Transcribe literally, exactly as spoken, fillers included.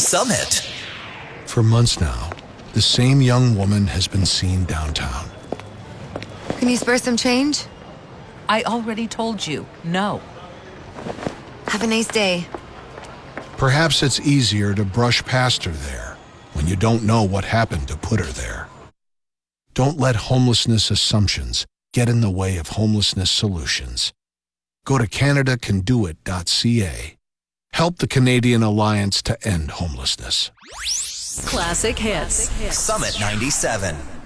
Summit. For months now, the same young woman has been seen downtown. Can you spare some change? I already told you, no. Have a nice day. Perhaps it's easier to brush past her there when you don't know what happened to put her there. Don't let homelessness assumptions get in the way of homelessness solutions. Go to Canada Can Do It dot C A. Help the Canadian Alliance to End Homelessness. Classic hits. Summit ninety-seven.